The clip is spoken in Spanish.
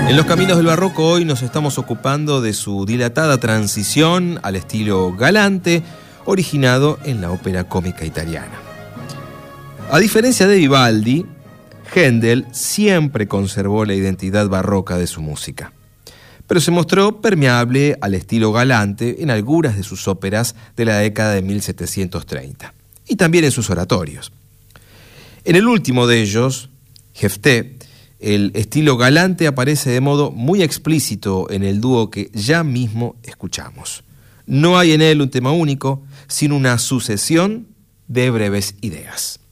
En los caminos del barroco hoy nos estamos ocupando de su dilatada transición al estilo galante, originado en la ópera cómica italiana. A diferencia de Vivaldi, Händel siempre conservó la identidad barroca de su música, pero se mostró permeable al estilo galante en algunas de sus óperas de la década de 1730 y también en sus oratorios. En el último de ellos, Jefté, el estilo galante aparece de modo muy explícito en el dúo que ya mismo escuchamos. No hay en él un tema único, sino una sucesión de breves ideas.